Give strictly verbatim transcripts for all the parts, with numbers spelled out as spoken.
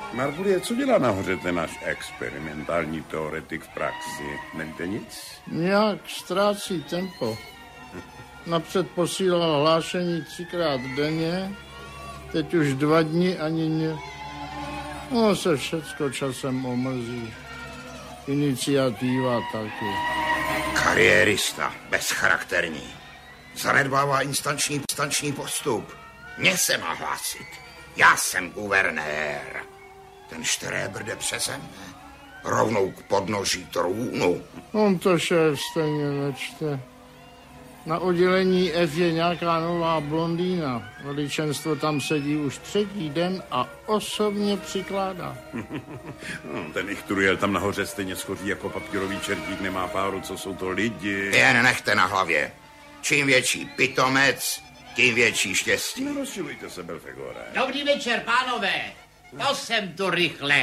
Margulie, co dělá nahoře ten náš experimentální teoretik v praxi? Nevíte nic? Nějak ztrácí tempo. Napřed posílal hlášení třikrát denně, teď už dva dny ani ne. No se všecko časem omrzí. Iniciativa taky. Kariérista, bezcharakterní. Zanedbává instanční, instanční postup. Mně se má hlásit. Já jsem guvernér. Ten štrébr jde přeze mne. Rovnou k podnoží trůnu. On to šéf stejně nečte. Na oddělení F je nějaká nová blondýna. Veličenstvo tam sedí už třetí den a osobně přikládá. No, ten Ichturiel tam nahoře stejně schoří jako papírový čertík, nemá páru, co jsou to lidi. Jen nechte na hlavě. Čím větší pitomec, tím větší štěstí. Nerozčilujte se, Belfegore. Dobrý večer, pánové. To jsem tu rychle.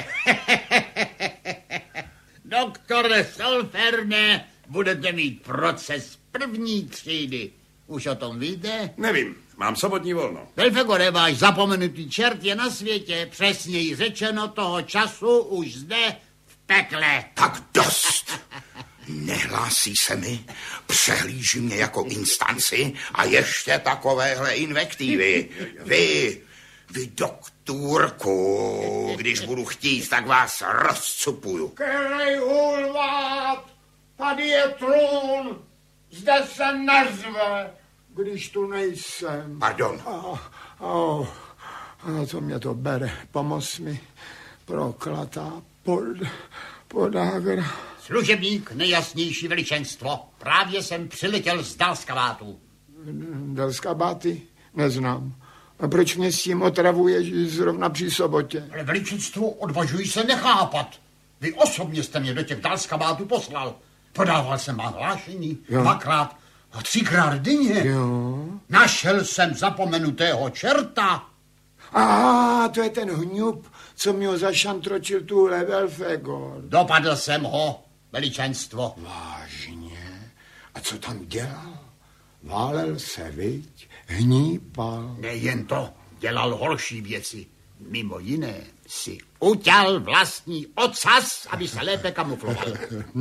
Doktore Solferne, budete mít proces první třídy. Už o tom víte? Nevím, mám sobotní volno. Belfegore, váš zapomenutý čert je na světě, přesněji řečeno toho času už zde v pekle. Tak dost. Nehlásí se mi, přehlíží mě jako instanci a ještě takovéhle invektivy. Vy, vy doktorku, když budu chtít, tak vás rozcupuju. Kerej hulvát, tady je trůn, zde se nezve, když tu nejsem. Pardon. Oh, oh, a co mě to bere, pomoz mi, proklatá pod, podágra. Služebník, nejjasnější veličenstvo. Právě jsem přiletěl z Dalskabátu. Dalskabáty? Neznám. A proč mě s tím otravuješ zrovna při sobotě? Ale veličenstvo, odvažuji se nechápat. Vy osobně jste mě do těch Dalskabátů poslal. Podával jsem vám hlášení Jo. dvakrát a třikrát denně. Jo. Našel jsem zapomenutého čerta. A to je ten hňup, co mi ho zašantročil tuhle Belfegor. Dopadl jsem ho, veličenstvo. Vážně? A co tam dělal? Válel se, viď? Hnípal. Nejen to, dělal horší věci. Mimo jiné si utěl vlastní ocas, aby se lépe kamufloval.